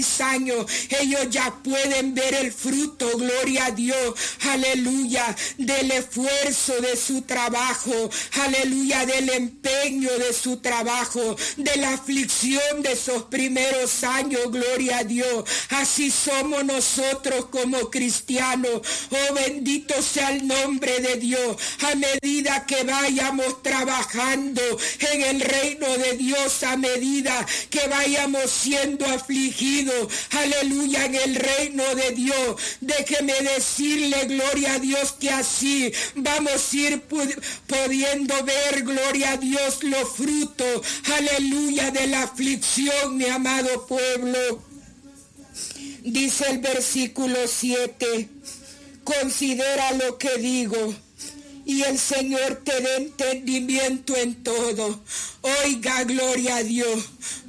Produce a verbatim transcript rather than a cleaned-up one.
años, ellos ya pueden ver el fruto, gloria a Dios, aleluya, del esfuerzo de su trabajo, aleluya, del empeño de su trabajo, de la aflicción de esos primeros años, gloria a Dios. Así somos nosotros como cristianos. Oh, bendito sea el nombre de Dios. A medida que vayamos trabajando en el reino de Dios, a medida que vayamos siendo afligidos, aleluya, en el reino de Dios, déjeme decirle, gloria a Dios, que así vamos a ir pudiendo ver, gloria a Dios, los frutos, aleluya, de la aflicción, mi amado pueblo. Dice el versículo siete, considera lo que digo, y el Señor te dé entendimiento en todo. Oiga, gloria a Dios.